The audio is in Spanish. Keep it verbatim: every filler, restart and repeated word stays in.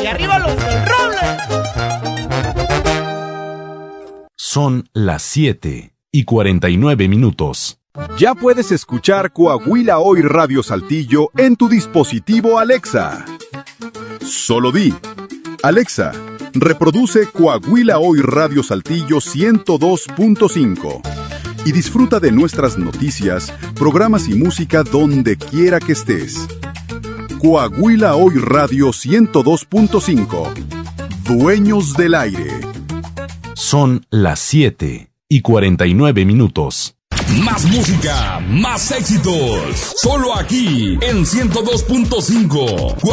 ¡Y arriba los del Roble! Son las siete y cuarenta y nueve minutos. Ya puedes escuchar Coahuila Hoy Radio Saltillo en tu dispositivo Alexa. Solo di: Alexa, reproduce Coahuila Hoy Radio Saltillo ciento dos punto cinco y disfruta de nuestras noticias, programas y música donde quiera que estés. Coahuila Hoy Radio ciento dos punto cinco. Dueños del aire. Son las siete y cuarenta y nueve minutos. Más música, más éxitos. Solo aquí en ciento dos punto cinco.